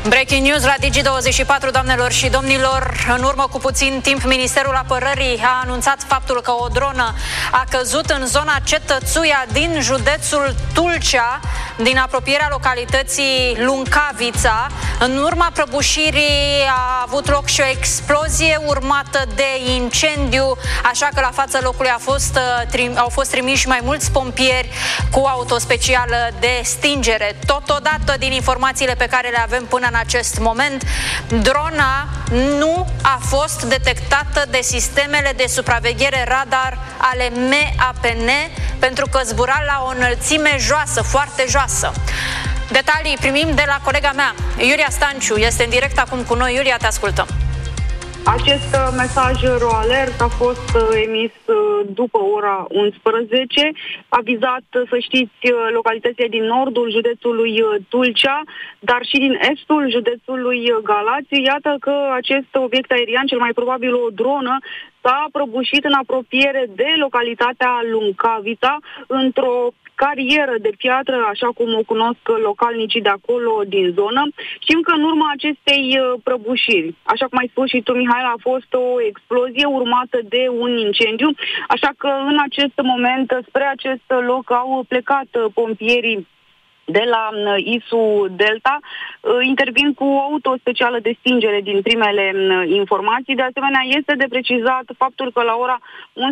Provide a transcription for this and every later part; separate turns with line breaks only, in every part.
Breaking news la Digi24, doamnelor și domnilor. În urmă cu puțin timp, Ministerul Apărării a anunțat faptul că o dronă a căzut în zona Cetățuia din județul Tulcea, din apropierea localității Luncavița. În urma prăbușirii a avut loc și o explozie urmată de incendiu, așa că la fața locului au fost trimiși mai mulți pompieri cu autospecială de stingere. Totodată, din informațiile pe care le avem până în acest moment, drona nu a fost detectată de sistemele de supraveghere radar ale MAPN, pentru că zbura la o înălțime joasă, foarte joasă. Detalii primim de la colega mea, Iulia Stanciu, este în direct acum cu noi. Iulia, te ascultăm.
Acest mesaj RoAlert a fost emis după ora 11. A vizat, să știți, localitățile din nordul județului Tulcea, dar și din estul județului Galați. Iată că acest obiect aerian, cel mai probabil o dronă, s-a prăbușit în apropiere de localitatea Luncavița, într-o carieră de piatră, așa cum o cunosc localnicii de acolo din zonă. Știm că în urma acestei prăbușiri, așa cum ai spus și tu, Mihaela, a fost o explozie urmată de un incendiu, așa că în acest moment spre acest loc au plecat pompierii de la ISU Delta, intervin cu o autospecială de stingere din primele informații. De asemenea, este de precizat faptul că la ora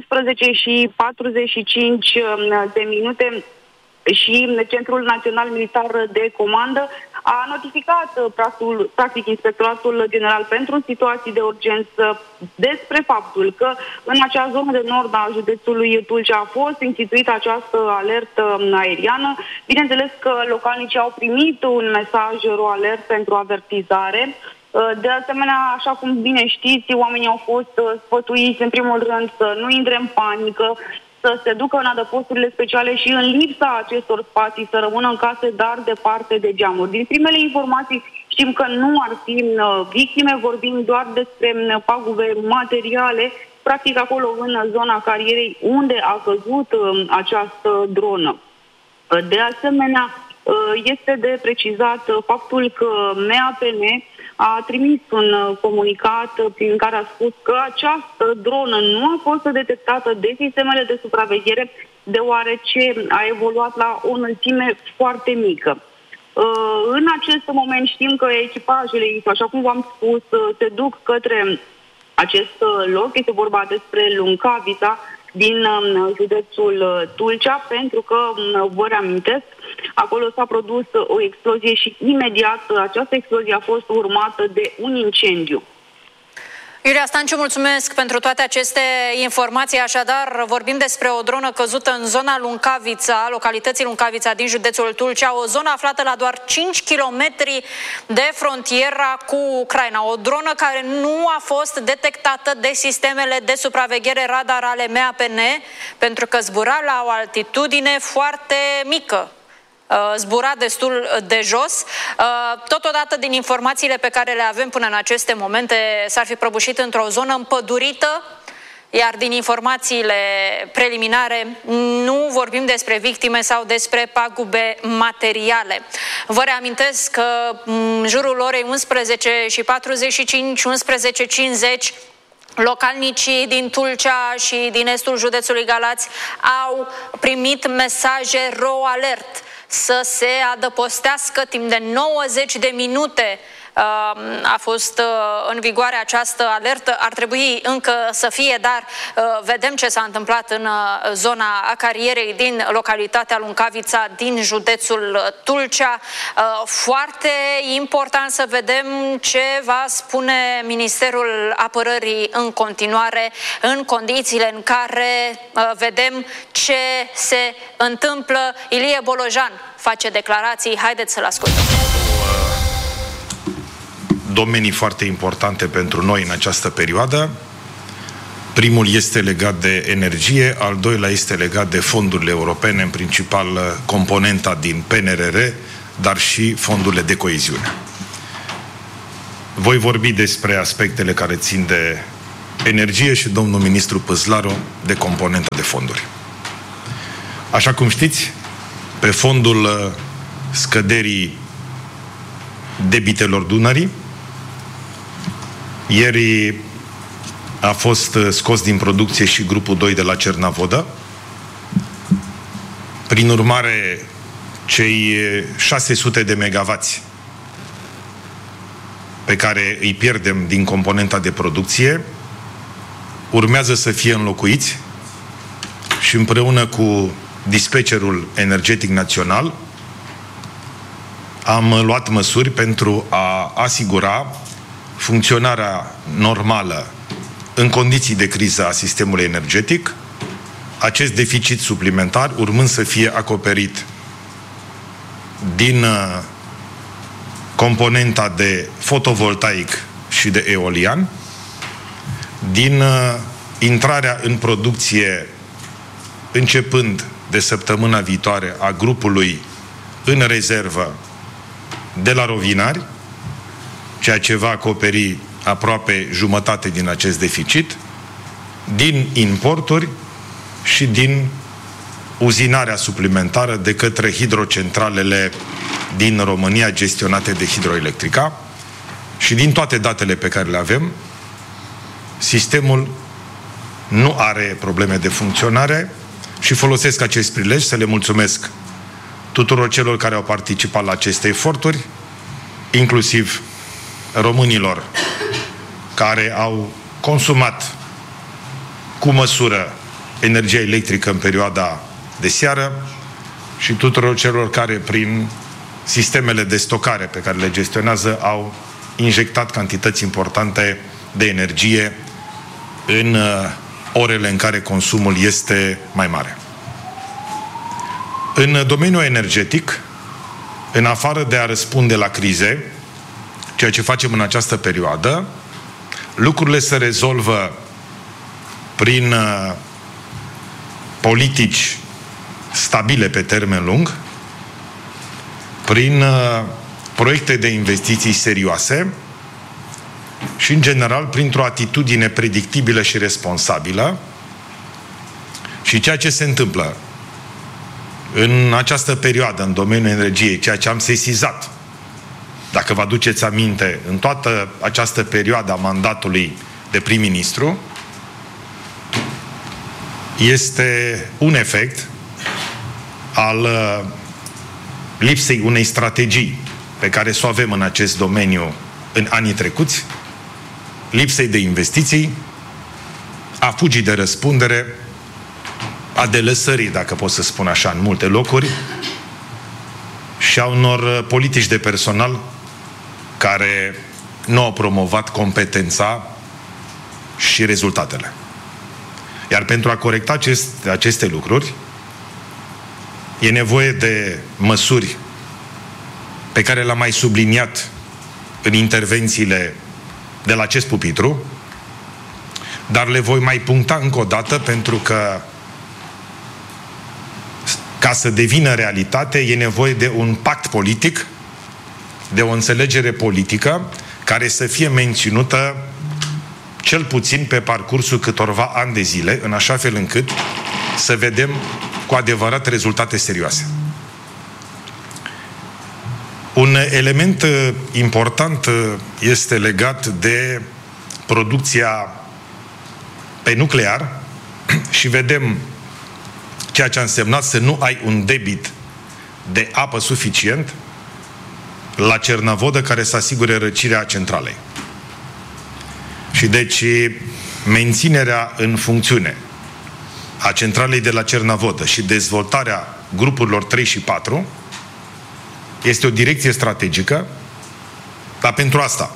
11:45 și Centrul Național Militar de Comandă a notificat practic Inspectoratul General pentru Situații de Urgență despre faptul că în acea zonă de nord a județului Tulcea a fost instituită această alertă aeriană. Bineînțeles că localnicii au primit un mesaj RoAlert pentru avertizare. De asemenea, așa cum bine știți, oamenii au fost sfătuiți în primul rând să nu intre în panică, să se ducă în adăposturile speciale și în lipsa acestor spații să rămână în case, dar departe de geamuri. Din primele informații știm că nu ar fi victime, vorbim doar despre pagube materiale, practic acolo în zona carierei unde a căzut această dronă. De asemenea, este de precizat faptul că MAPN a trimis un comunicat prin care a spus că această dronă nu a fost detectată de sistemele de supraveghere, deoarece a evoluat la o înălțime foarte mică. În acest moment știm că echipajele, așa cum v-am spus, se duc către acest loc. Este vorba despre Luncavița din județul Tulcea, pentru că, vă reamintesc, acolo s-a produs o explozie și imediat această explozie a fost urmată de un incendiu.
Iulia Stanciu, mulțumesc pentru toate aceste informații. Așadar, vorbim despre o dronă căzută în zona Luncavița, localității Luncavița din județul Tulcea, o zonă aflată la doar 5 km de frontiera cu Ucraina. O dronă care nu a fost detectată de sistemele de supraveghere radar ale MAPN, pentru că zbura la o altitudine foarte mică. Zbura destul de jos. Totodată, din informațiile pe care le avem până în aceste momente, s-ar fi prăbușit într-o zonă împădurită, iar din informațiile preliminare nu vorbim despre victime sau despre pagube materiale. Vă reamintesc că în jurul orei 11:45, 11:50, localnicii din Tulcea și din estul județului Galați au primit mesaje RoAlert să se adăpostească timp de 90 de minute. A fost în vigoare această alertă, ar trebui încă să fie, dar vedem ce s-a întâmplat în zona carierei din localitatea Luncavița din județul Tulcea. Foarte important să vedem ce va spune Ministerul Apărării în continuare, în condițiile în care vedem ce se întâmplă. Ilie Bolojan face declarații, haideți să-l ascultăm.
Domenii foarte importante pentru noi în această perioadă. Primul este legat de energie, al doilea este legat de fondurile europene, în principal componenta din PNRR, dar și fondurile de coeziune. Voi vorbi despre aspectele care țin de energie și domnul ministru Păslaru de componenta de fonduri. Așa cum știți, pe fondul scăderii debitelor Dunării. Ieri a fost scos din producție și grupul 2 de la Cernavodă. Prin urmare, cei 600 de megavați pe care îi pierdem din componenta de producție urmează să fie înlocuiți și împreună cu dispatcherul energetic național am luat măsuri pentru a asigura funcționarea normală în condiții de criză a sistemului energetic, acest deficit suplimentar urmând să fie acoperit din componenta de fotovoltaic și de eolian, din intrarea în producție începând de săptămâna viitoare a grupului în rezervă de la Rovinari, ceea ce va acoperi aproape jumătate din acest deficit, din importuri și din uzinarea suplimentară de către hidrocentralele din România gestionate de Hidroelectrica. Și din toate datele pe care le avem, sistemul nu are probleme de funcționare și folosesc acest prilej să le mulțumesc tuturor celor care au participat la aceste eforturi, inclusiv românilor care au consumat cu măsură energia electrică în perioada de seară și tuturor celor care, prin sistemele de stocare pe care le gestionează, au injectat cantități importante de energie în orele în care consumul este mai mare. În domeniul energetic, în afară de a răspunde la crize, ceea ce facem în această perioadă, lucrurile se rezolvă prin politici stabile pe termen lung, prin proiecte de investiții serioase și, în general, printr-o atitudine predictibilă și responsabilă. Și ceea ce se întâmplă în această perioadă, în domeniul energiei, ceea ce am sesizat, dacă vă aduceți aminte, în toată această perioadă a mandatului de prim-ministru, este un efect al lipsei unei strategii pe care să o avem în acest domeniu în anii trecuți, lipsei de investiții, a fugii de răspundere, a delăsării, dacă pot să spun așa, în multe locuri, și a unor politici de personal care nu au promovat competența și rezultatele. Iar pentru a corecta aceste lucruri, e nevoie de măsuri pe care le-am mai subliniat în intervențiile de la acest pupitru, dar le voi mai puncta încă o dată pentru că ca să devină realitate e nevoie de un pact politic, de o înțelegere politică care să fie menținută cel puțin pe parcursul câtorva ani de zile, în așa fel încât să vedem cu adevărat rezultate serioase. Un element important este legat de producția pe nuclear și vedem ceea ce a însemnat să nu ai un debit de apă suficient la Cernavodă care să asigure răcirea centralei. Și deci menținerea în funcțiune a centralei de la Cernavodă și dezvoltarea grupurilor 3 și 4 este o direcție strategică, dar pentru asta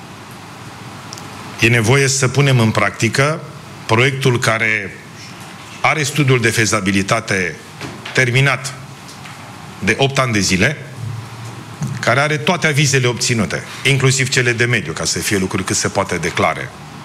e nevoie să punem în practică proiectul care are studiul de fezabilitate terminat de 8 ani de zile, care are toate avizele obținute, inclusiv cele de mediu, ca să fie lucruri cât se poate de clare.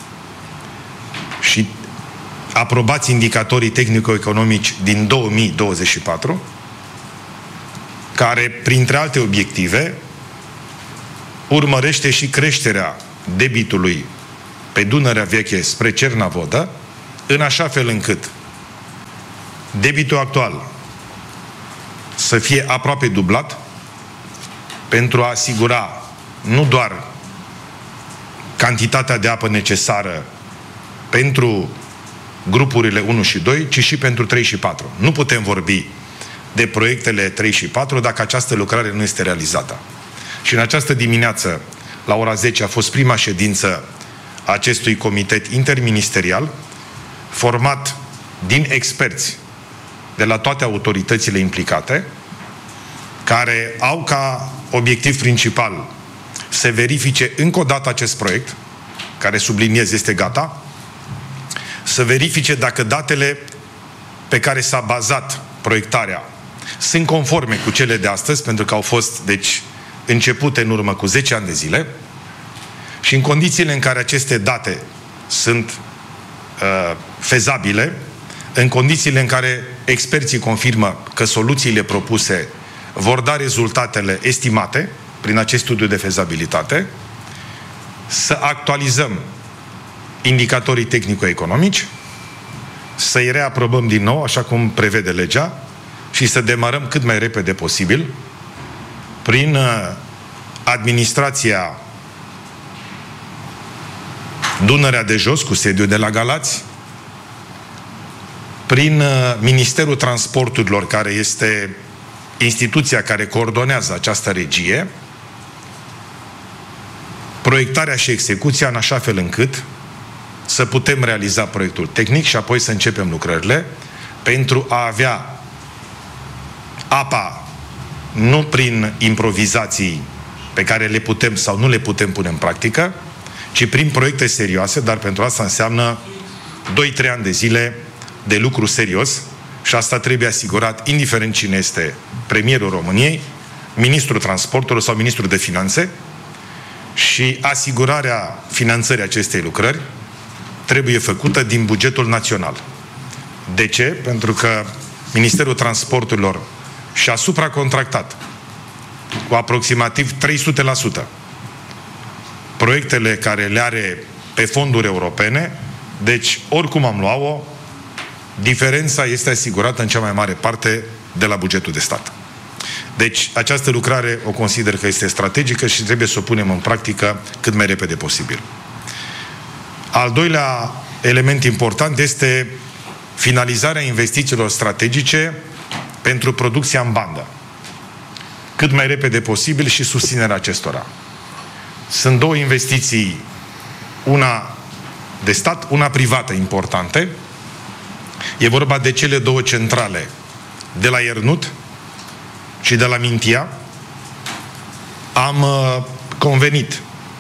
Și aprobați indicatorii tehnico-economici din 2024, care, printre alte obiective, urmărește și creșterea debitului pe Dunărea Veche spre Cernavodă, în așa fel încât debitul actual să fie aproape dublat pentru a asigura nu doar cantitatea de apă necesară pentru grupurile 1 și 2, ci și pentru 3 și 4. Nu putem vorbi de proiectele 3 și 4 dacă această lucrare nu este realizată. Și în această dimineață, la ora 10, a fost prima ședință a acestui comitet interministerial, format din experți de la toate autoritățile implicate, care au ca obiectiv principal să verifice încă o dată acest proiect, care, subliniez, este gata, să verifice dacă datele pe care s-a bazat proiectarea sunt conforme cu cele de astăzi, pentru că au fost, deci, începute în urmă cu 10 ani de zile, și în condițiile în care aceste date sunt fezabile, în condițiile în care experții confirmă că soluțiile propuse vor da rezultatele estimate prin acest studiu de fezabilitate, să actualizăm indicatorii tehnico-economici, să-i reaprobăm din nou, așa cum prevede legea, și să demarăm cât mai repede posibil prin administrația Dunărea de Jos, cu sediu de la Galați, prin Ministerul Transporturilor, care este instituția care coordonează această regie, proiectarea și execuția în așa fel încât să putem realiza proiectul tehnic și apoi să începem lucrările pentru a avea apa nu prin improvizații pe care le putem sau nu le putem pune în practică, ci prin proiecte serioase, dar pentru asta înseamnă 2-3 ani de zile de lucru serios și asta trebuie asigurat, indiferent cine este premierul României, ministrul transporturilor sau ministrul de finanțe, și asigurarea finanțării acestei lucrări trebuie făcută din bugetul național. De ce? Pentru că Ministerul Transporturilor și-a supracontractat cu aproximativ 300% proiectele care le are pe fonduri europene, deci oricum am luat-o, diferența este asigurată în cea mai mare parte de la bugetul de stat. Deci această lucrare o consider că este strategică și trebuie să o punem în practică cât mai repede posibil. Al doilea element important este finalizarea investițiilor strategice pentru producția în bandă. Cât mai repede posibil și susținerea acestora. Sunt două investiții, una de stat, una privată, importante. E vorba de cele două centrale de la Iernut și de la Mintia. Am convenit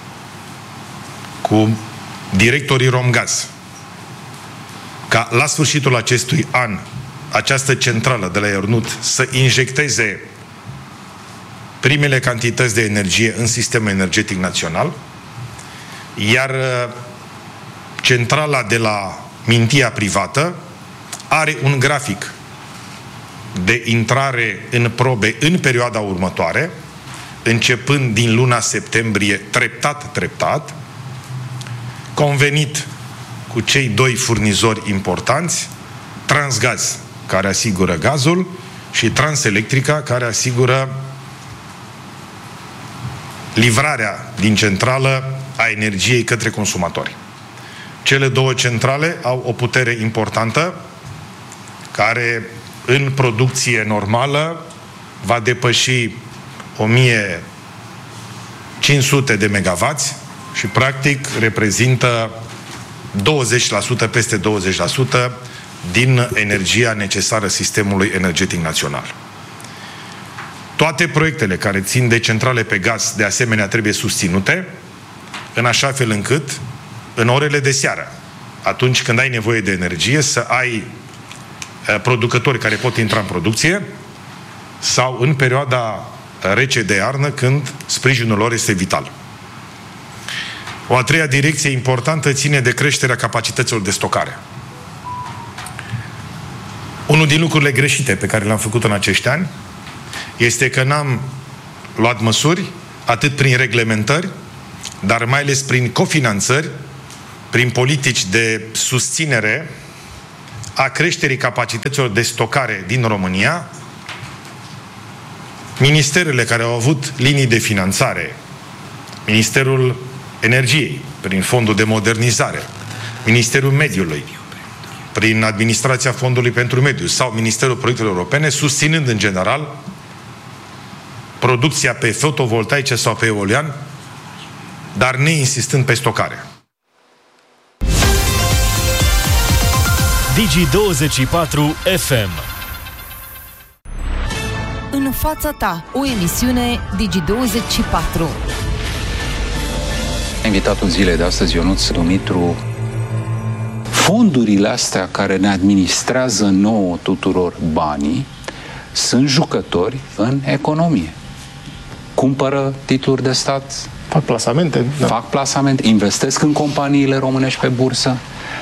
cu directorii Romgaz ca la sfârșitul acestui an această centrală de la Iernut să injecteze primele cantități de energie în sistemul energetic național, iar centrala de la Mintia privată are un grafic de intrare în probe în perioada următoare, începând din luna septembrie, treptat, convenit cu cei doi furnizori importanți, Transgaz, care asigură gazul, și Transelectrica, care asigură livrarea din centrală a energiei către consumatori. Cele două centrale au o putere importantă, care în producție normală va depăși 1500 de megavați și practic reprezintă 20%, peste 20% din energia necesară sistemului energetic național. Toate proiectele care țin de centrale pe gaz, de asemenea, trebuie susținute, în așa fel încât, în orele de seară, atunci când ai nevoie de energie, să ai producători care pot intra în producție, sau în perioada rece de iarnă, când sprijinul lor este vital. O a treia direcție importantă ține de creșterea capacităților de stocare. Unul din lucrurile greșite pe care le-am făcut în acești ani este că n-am luat măsuri atât prin reglementări, dar mai ales prin cofinanțări, prin politici de susținere a creșterii capacităților de stocare din România. Ministerele care au avut linii de finanțare Ministerul Energiei, prin Fondul de Modernizare, Ministerul Mediului, prin Administrația Fondului pentru Mediu sau Ministerul Proiectelor Europene, susținând în general producția pe fotovoltaice sau pe eolian, dar neinsistând pe stocare.
Digi24 FM.
În fața ta, o emisiune Digi24.
Invitatul zilei de astăzi, Ionuț Dumitru. Fondurile astea care ne administrează nouă tuturor banii sunt jucători în economie. Cumpără titluri de stat,
fac plasamente,
fac plasamente, investesc în companiile românești pe bursă.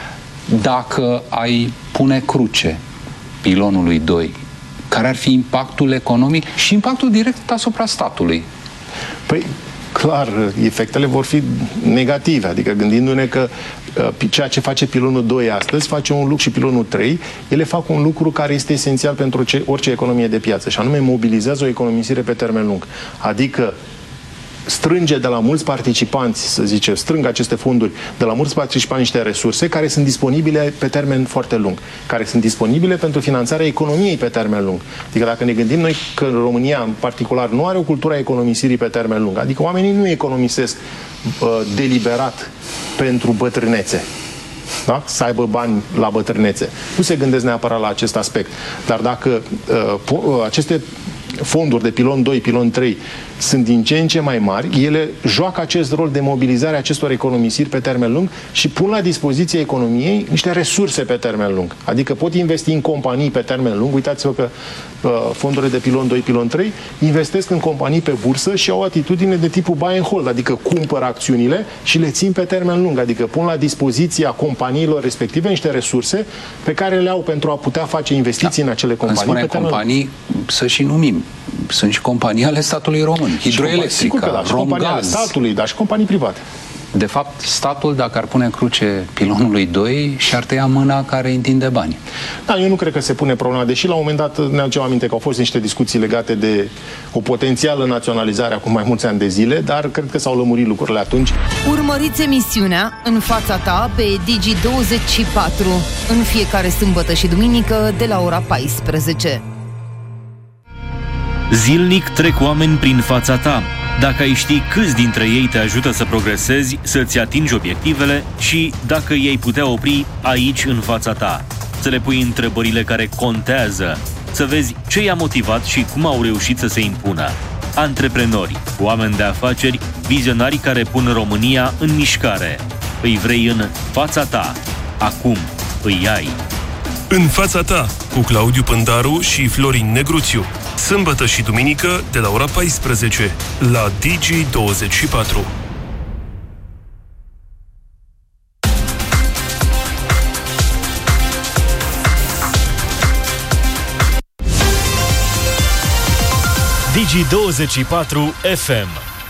Dacă ai pune cruce pilonului 2, care ar fi impactul economic și impactul direct asupra statului?
Păi, clar, efectele vor fi negative, adică gândindu-ne că ceea ce face pilonul 2 astăzi face un lucru și pilonul 3, ele fac un lucru care este esențial pentru orice economie de piață, și anume mobilizează o economisire pe termen lung. Adică strânge de la mulți participanți, să zicem, strâng aceste fonduri de la mulți participanți niște resurse care sunt disponibile pe termen foarte lung, care sunt disponibile pentru finanțarea economiei pe termen lung. Adică dacă ne gândim noi că România, în particular, nu are o cultură a economisirii pe termen lung, adică oamenii nu economisesc deliberat pentru bătrânețe, da? Să aibă bani la bătrânețe. Nu se gândesc neapărat la acest aspect. Dar dacă aceste fonduri de pilon 2, pilon 3 sunt din ce în ce mai mari, ele joacă acest rol de mobilizare a acestor economisiri pe termen lung și pun la dispoziție economiei niște resurse pe termen lung. Adică pot investi în companii pe termen lung. Uitați-vă că fondurile de pilon 2, pilon 3 investesc în companii pe bursă și au o atitudine de tipul buy and hold, adică cumpără acțiunile și le țin pe termen lung, adică pun la dispoziția companiilor respective niște resurse pe care le au pentru a putea face investiții în acele companii.
Când spunem companii, să și numim. Sunt și companii ale statului român. Hidroelectrica, Romgaz,
statului, dar și companii private.
De fapt, statul, dacă ar pune cruce pilonului 2, și-ar tăia mâna care întinde bani.
Da, eu nu cred că se pune problema, deși la un moment dat ne aducem aminte că au fost niște discuții legate de o potențială naționalizare acum mai mulți ani de zile, dar cred că s-au lămurit lucrurile atunci.
Urmăriți emisiunea În fața ta pe Digi24 în fiecare sâmbătă și duminică de la ora 14.
Zilnic trec oameni prin fața ta. Dacă ai ști câți dintre ei te ajută să progresezi, să-ți atingi obiectivele și dacă ei putea opri aici în fața ta, să le pui întrebările care contează, să vezi ce i-a motivat și cum au reușit să se impună. Antreprenori, oameni de afaceri, vizionari care pun România în mișcare. Îi vrei în fața ta. Acum îi ai.
În fața ta, cu Claudiu Pândaru și Florin Negruțiu. Sâmbătă și duminică de la ora 14 la Digi24.
Digi24 FM.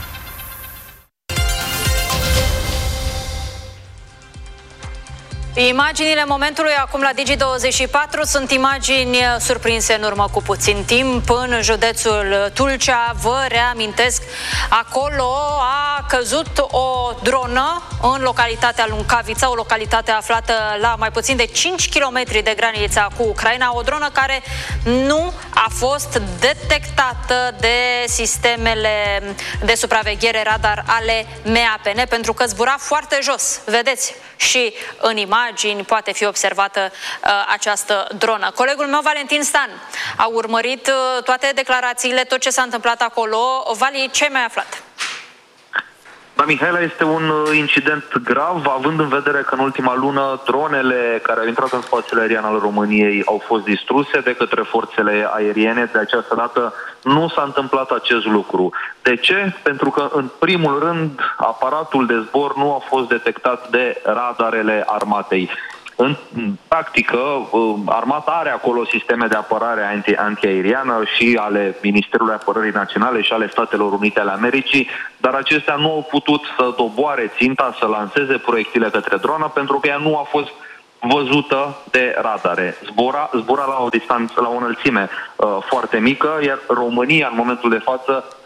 Imaginile momentului acum la Digi24 sunt imagini surprinse în urmă cu puțin timp în județul Tulcea. Vă reamintesc, acolo a căzut o dronă în localitatea Luncavița, o localitate aflată la mai puțin de 5 km de granița cu Ucraina, o dronă care nu a fost detectată de sistemele de supraveghere radar ale MEAPN pentru că zbura foarte jos. Vedeți? Și în imagini poate fi observată această dronă. Colegul meu, Valentin Stan, a urmărit toate declarațiile, tot ce s-a întâmplat acolo. Vali, ce ai mai aflat?
Da, Mihaela, este un incident grav, având în vedere că în ultima lună dronele care au intrat în spațiul aerian al României au fost distruse de către forțele aeriene. De această dată nu s-a întâmplat acest lucru. De ce? Pentru că, în primul rând, aparatul de zbor nu a fost detectat de radarele armatei. În practică, armata are acolo sisteme de apărare antiaeriană și ale Ministerului Apărării Naționale și ale Statelor Unite ale Americii, dar acestea nu au putut să doboare ținta, să lanseze proiectile către dronă, pentru că ea nu a fost văzută de radare. Zbura la o distanță, la o înălțime foarte mică, iar România, în momentul de față,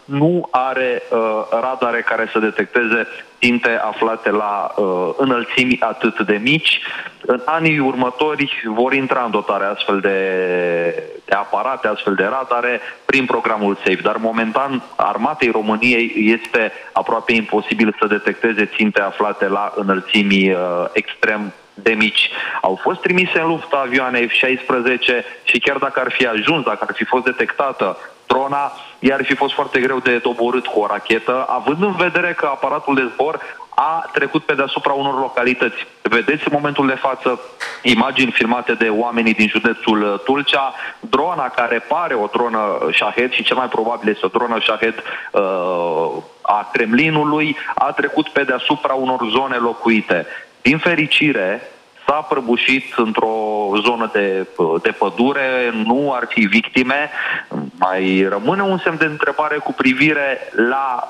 nu are radare care să detecteze ținte aflate la înălțimi atât de mici. În anii următori vor intra în dotare astfel de aparate, astfel de radare prin programul SAFE, dar momentan Armatei României este aproape imposibil să detecteze ținte aflate la înălțimi extrem de mici. Au fost trimise în luptă avioane F-16 și chiar dacă ar fi ajuns, dacă ar fi fost detectată drona, ea ar fi fost foarte greu de doborât cu o rachetă, având în vedere că aparatul de zbor a trecut pe deasupra unor localități. Vedeți în momentul de față imagini filmate de oamenii din județul Tulcea, drona care pare o dronă Shahed și cel mai probabil este o dronă Shahed a Kremlinului, a trecut pe deasupra unor zone locuite. Din fericire, s-a prăbușit într-o zonă de pădure, nu ar fi victime. Mai rămâne un semn de întrebare cu privire la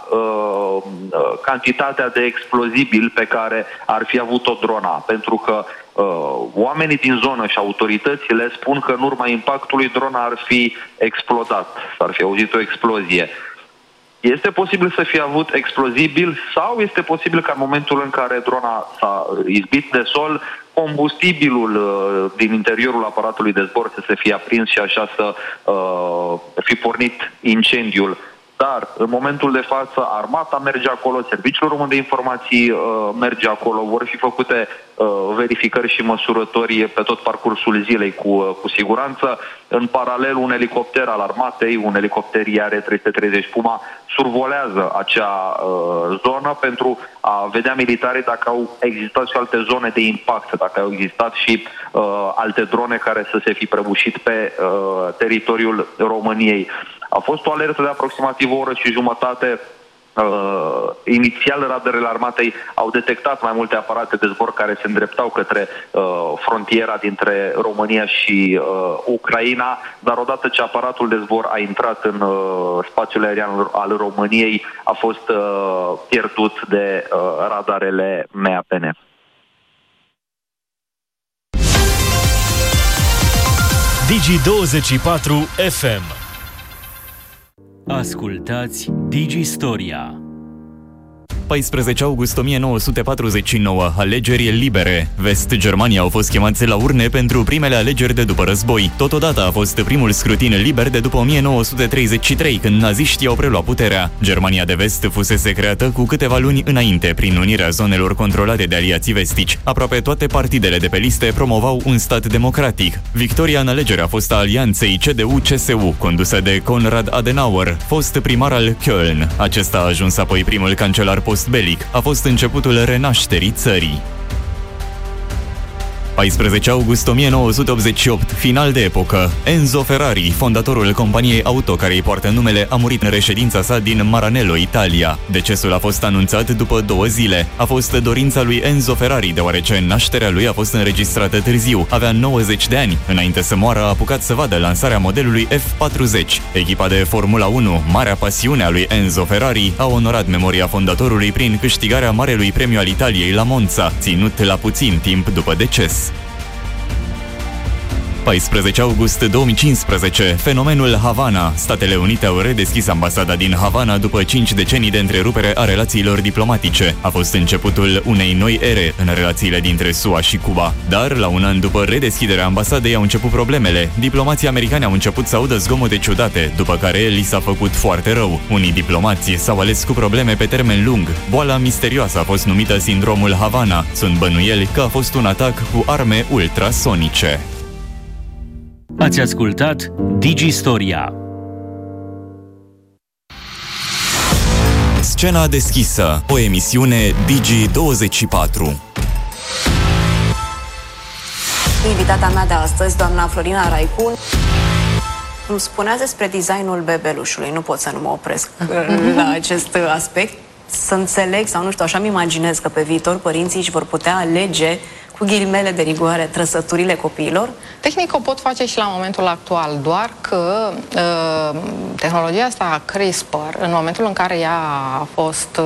cantitatea de explozibil pe care ar fi avut-o drona, pentru că oamenii din zonă și autoritățile spun că în urma impactului drona ar fi explodat, ar fi auzit o explozie. Este posibil să fie avut explozibil sau este posibil ca în momentul în care drona s-a izbit de sol, combustibilul din interiorul aparatului de zbor să se fie aprins și așa să fi pornit incendiul. Dar, în momentul de față, armata merge acolo, Serviciul Român de Informații merge acolo, vor fi făcute verificări și măsurători pe tot parcursul zilei cu siguranță. În paralel, un elicopter al armatei, un elicopter IR-330 Puma, survolează acea zonă pentru a vedea militarii dacă au existat și alte zone de impact, dacă au existat și alte drone care să se fi prăbușit pe teritoriul României. A fost o alertă de aproximativ o oră și jumătate. Inițial, radarele armatei au detectat mai multe aparate de zbor care se îndreptau către frontiera dintre România și Ucraina, dar odată ce aparatul de zbor a intrat în spațiul aerian al României, a fost pierdut de radarele MAPN.
Digi24 FM. Ascultați Digistoria.
14 august 1949, alegeri libere. Vest-Germania au fost chemați la urne pentru primele alegeri de după război. Totodată a fost primul scrutin liber de după 1933, când naziștii au preluat puterea. Germania de Vest fusese creată cu câteva luni înainte, prin unirea zonelor controlate de aliații vestici. Aproape toate partidele de pe liste promovau un stat democratic. Victoria în alegeri a fost a alianței CDU-CSU, condusă de Konrad Adenauer, fost primar al Köln. Acesta a ajuns apoi primul cancelar post-belic. A fost începutul renașterii țării. 14 august 1988, final de epocă. Enzo Ferrari, fondatorul companiei auto care îi poartă numele, a murit în reședința sa din Maranello, Italia. Decesul a fost anunțat după 2 zile. A fost dorința lui Enzo Ferrari, deoarece nașterea lui a fost înregistrată târziu. Avea 90 de ani. Înainte să moară, a apucat să vadă lansarea modelului F40. Echipa de Formula 1, marea pasiune a lui Enzo Ferrari, a onorat memoria fondatorului prin câștigarea Marelui Premiu al Italiei la Monza, ținut la puțin timp după deces. 14 august 2015, fenomenul Havana. Statele Unite au redeschis ambasada din Havana după 5 decenii de întrerupere a relațiilor diplomatice. A fost începutul unei noi ere în relațiile dintre SUA și Cuba. Dar, la un an după redeschiderea ambasadei, au început problemele. Diplomații americani au început să audă zgomote ciudate, după care li s-a făcut foarte rău. Unii diplomați s-au ales cu probleme pe termen lung. Boala misterioasă a fost numită sindromul Havana. Sunt bănuieli că a fost un atac cu arme ultrasonice.
Ați ascultat Digistoria.
Scena deschisă, o emisiune Digi24.
Invitata mea de astăzi, doamna Florina Raicu, îmi spunea despre designul bebelușului. Nu pot să nu mă opresc la acest aspect. Să înțeleg, sau nu știu, așa-mi imaginez că pe viitor părinții își vor putea alege cu ghilimele de rigoare trăsăturile copiilor?
Tehnic o pot face și la momentul actual, doar că tehnologia asta CRISPR, în momentul în care ea a fost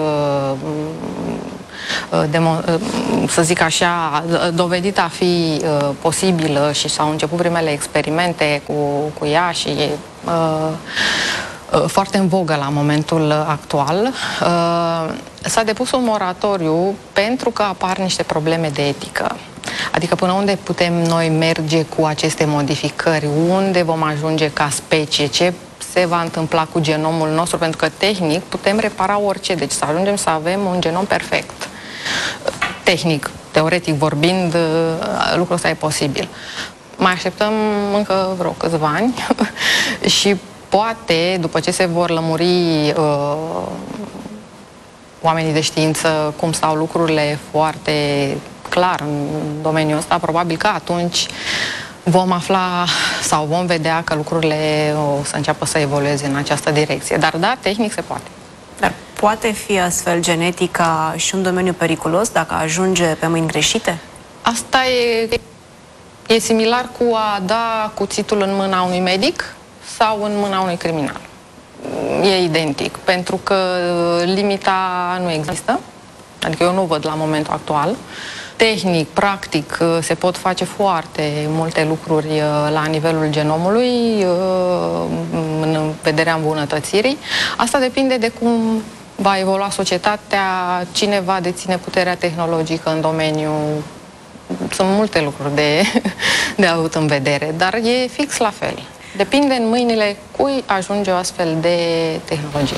să zic așa, dovedită a fi posibilă și s-au început primele experimente cu ea și foarte în vogă la momentul actual. S-a depus un moratoriu pentru că apar niște probleme de etică. Adică până unde putem noi merge cu aceste modificări, unde vom ajunge ca specie, ce se va întâmpla cu genomul nostru, pentru că tehnic putem repara orice, deci să ajungem să avem un genom perfect. Tehnic, teoretic vorbind, lucrul ăsta e posibil. Mai așteptăm încă vreo câțiva ani și poate, după ce se vor lămuri oamenii de știință cum stau lucrurile foarte clar în domeniul ăsta, probabil că atunci vom afla sau vom vedea că lucrurile o să înceapă să evolueze în această direcție. Dar da, tehnic se poate.
Dar poate fi astfel genetica și un domeniu periculos dacă ajunge pe mâini greșite?
Asta e similar cu a da cuțitul în mâna unui medic sau în mâna unui criminal. E identic, pentru că limita nu există, adică eu nu văd la momentul actual. Tehnic, practic, se pot face foarte multe lucruri la nivelul genomului în vederea îmbunătățirii. Asta depinde de cum va evolua societatea, cine va deține puterea tehnologică în domeniu. Sunt multe lucruri de avut în vedere, dar e fix la fel. Depinde în mâinile cui ajunge o astfel de tehnologie.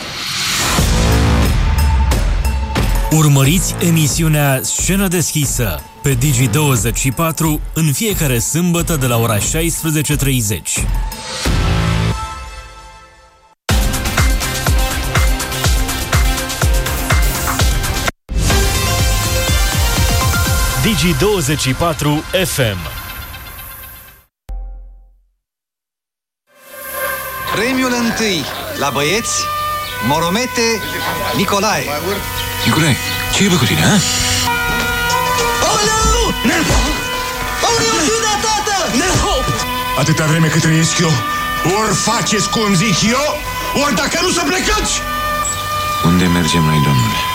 Urmăriți emisiunea Scenă deschisă pe Digi24 în fiecare sâmbătă de la ora 16:30. Digi24 FM.
Premiul întâi la băieți, Moromete Nicolae.
Nicolae, ce e cu tine, ha?
Aoleu! Aoleu, Juda, tată!
Atâta vreme cât trăiesc eu, ori faceți cum zic eu, ori dacă nu să plecați! Unde mergem noi, domnule?